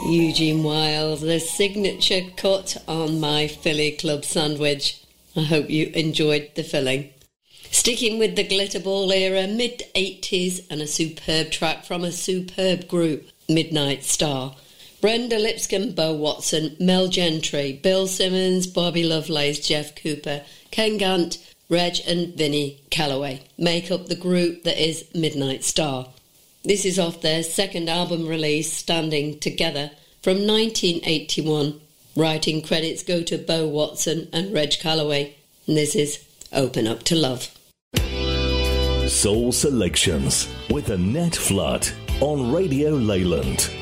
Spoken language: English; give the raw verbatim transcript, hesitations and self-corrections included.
Eugene Wild, the signature cut on my Philly Club sandwich. I hope you enjoyed the filling. Sticking with the glitterball era, mid-eighties, and a superb track from a superb group, Midnight Star. Brenda Lipscomb, Bo Watson, Mel Gentry, Bill Simmons, Bobby Lovelace, Jeff Cooper, Ken Gant, Reg and Vinnie Calloway make up the group that is Midnight Star. This is off their second album release, Standing Together, from nineteen eighty-one. Writing credits go to Bo Watson and Reg Calloway. And this is Open Up to Love. Soul Selections with Annette Flood on Radio Leyland.